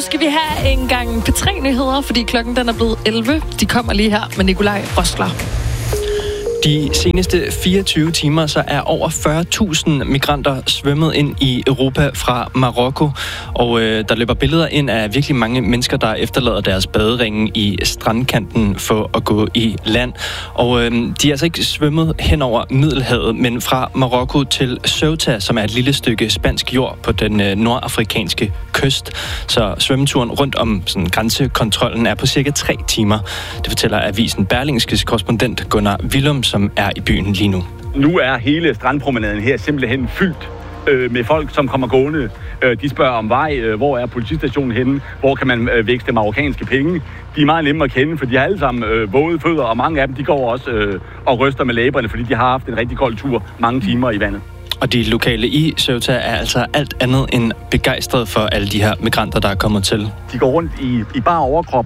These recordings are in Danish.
skal vi have en gang P3-nyheder, fordi klokken den er blevet 11. De kommer lige her med Nikolaj Røsler. De seneste 24 timer så er over 40.000 migranter svømmet ind i Europa fra Marokko, og der løber billeder ind af virkelig mange mennesker, der efterlader deres baderinge i strandkanten for at gå i land. Og de er altså ikke svømmet hen over Middelhavet, men fra Marokko til Ceuta, som er et lille stykke spansk jord på den nordafrikanske kyst. Så svømmeturen rundt om sådan, grænsekontrollen er på cirka 3 timer. Det fortæller avisen Berlingskes korrespondent Gunnar Willum, som er i byen lige nu. Nu er hele strandpromenaden her simpelthen fyldt med folk, som kommer gående. De spørger om vej, hvor er politistationen henne, hvor kan man vækste marokkanske penge. De er meget nemme at kende, for de har alle sammen våde fødder, og mange af dem de går også og ryster med læberne, fordi de har haft en rigtig kold tur mange timer i vandet. Og de lokale i Ceuta er altså alt andet end begejstrede for alle de her migranter, der er kommet til. De går rundt i bar overkrop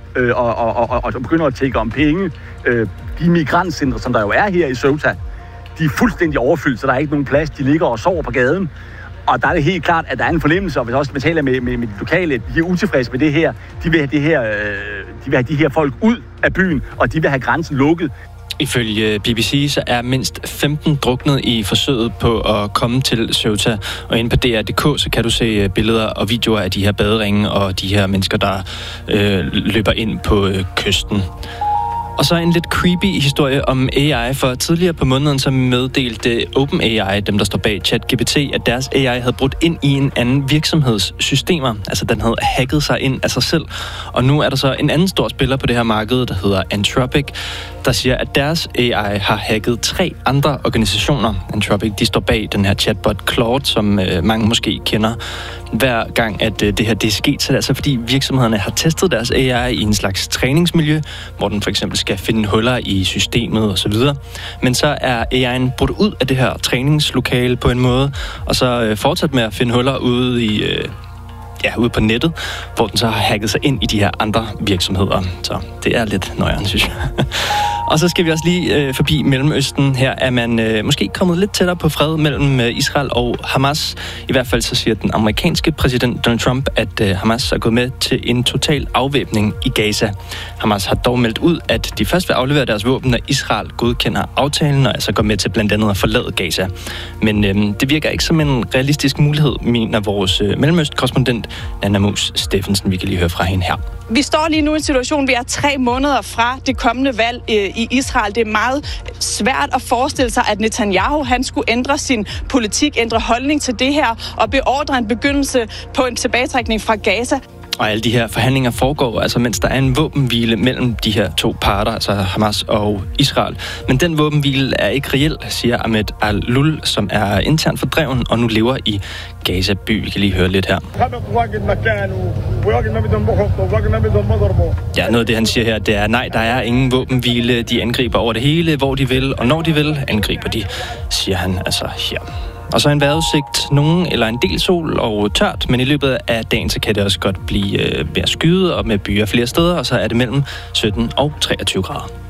og begynder at tække om penge. De migrantcentre, som der jo er her i Ceuta, de er fuldstændig overfyldt, så der er ikke nogen plads. De ligger og sover på gaden. Og der er det helt klart, at der er en fornemmelse, og hvis også man taler med de lokale, de er utilfredse med det her. De vil have de her folk ud af byen, og de vil have grænsen lukket. Ifølge BBC så er mindst 15 druknet i forsøget på at komme til Ceuta. Og inde på DR.dk så kan du se billeder og videoer af de her baderinge og de her mennesker, der løber ind på kysten. Og så en lidt creepy historie om AI, for tidligere på måneden så meddelte OpenAI, dem der står bag ChatGPT, at deres AI havde brudt ind i en anden virksomheds systemer. Altså den havde hacket sig ind af sig selv. Og nu er der så en anden stor spiller på det her marked, der hedder Anthropic, der siger, at deres AI har hacket 3 andre organisationer. Anthropic, de står bag den her chatbot Claude, som mange måske kender. Hver gang, at det her det er sket, så er det altså fordi virksomhederne har testet deres AI i en slags træningsmiljø, hvor den for eksempel skal finde huller i systemet og så videre. Men så er AI'en brudt ud af det her træningslokale på en måde, og så fortsat med at finde huller ude på nettet, hvor den så har hacket sig ind i de her andre virksomheder. Så det er lidt nøjeren, synes jeg. Og så skal vi også lige forbi Mellemøsten. Her er man måske kommet lidt tættere på fred mellem Israel og Hamas. I hvert fald så siger den amerikanske præsident Donald Trump, at Hamas er gået med til en total afvæbning i Gaza. Hamas har dog meldt ud, at de først vil aflevere deres våben, når Israel godkender aftalen, og altså går med til blandt andet at forlade Gaza. Men det virker ikke som en realistisk mulighed, mener vores Mellemøst-korrespondent Nanna Mus Steffensen. Vi kan lige høre fra hende her. Vi står lige nu i en situation, vi er 3 måneder fra det kommende valg i Israel. Det er meget svært at forestille sig, at Netanyahu han skulle ændre sin politik, ændre holdning til det her og beordre en begyndelse på en tilbagetrækning fra Gaza. Og alle de her forhandlinger foregår, altså mens der er en våbenhvile mellem de her 2 parter, altså Hamas og Israel. Men den våbenhvile er ikke reel, siger Ahmed Al-Lul, som er internt fordreven og nu lever i Gaza by. Vi kan lige høre lidt her. Ja, noget af det, han siger her, det er, nej, der er ingen våbenhvile. De angriber over det hele, hvor de vil, og når de vil, angriber de, siger han altså her. Og så en vejrudsigt, nogen eller en del sol og tørt, men i løbet af dagen så kan det også godt blive mere skyet og med byer flere steder, og så er det mellem 17 og 23 grader.